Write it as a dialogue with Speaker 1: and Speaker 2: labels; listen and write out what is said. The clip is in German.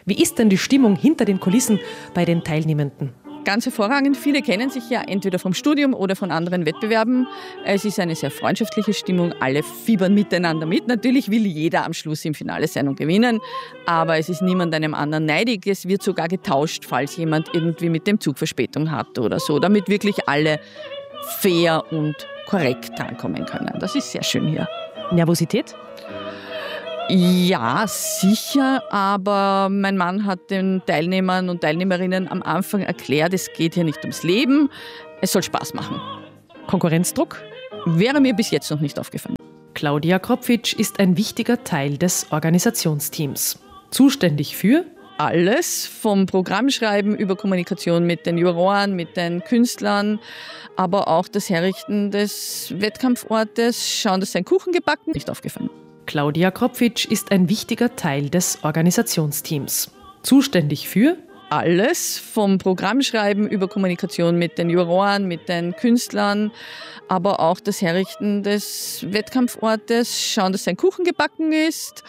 Speaker 1: Wie ist denn die Stimmung hinter den Kulissen bei den Teilnehmenden?
Speaker 2: Ganz hervorragend. Viele kennen sich ja entweder vom Studium oder von anderen Wettbewerben. Es ist eine sehr freundschaftliche Stimmung. Alle fiebern miteinander mit. Natürlich will jeder am Schluss im Finale sein und gewinnen, aber es ist niemand einem anderen neidig. Es wird sogar getauscht, falls jemand irgendwie mit dem Zug Verspätung hat oder so, damit wirklich alle fair und korrekt drankommen können. Das ist sehr schön hier.
Speaker 1: Nervosität?
Speaker 2: Ja, sicher, aber mein Mann hat den Teilnehmern und Teilnehmerinnen am Anfang erklärt, es geht hier nicht ums Leben, es soll Spaß machen.
Speaker 1: Konkurrenzdruck?
Speaker 2: Wäre mir bis jetzt noch nicht aufgefallen.
Speaker 1: Claudia Kropfitsch ist ein wichtiger Teil des Organisationsteams. Zuständig für
Speaker 2: Alles, vom Programmschreiben über Kommunikation mit den Juroren, mit den Künstlern, aber auch das Herrichten des Wettkampfortes, schauen, dass sein Kuchen gebacken, nicht aufgefallen.
Speaker 1: Claudia Kropfitsch ist ein wichtiger Teil des Organisationsteams. Zuständig für
Speaker 2: Alles, vom Programmschreiben über Kommunikation mit den Juroren, mit den Künstlern, aber auch das Herrichten des Wettkampfortes, schauen, dass sein Kuchen gebacken ist.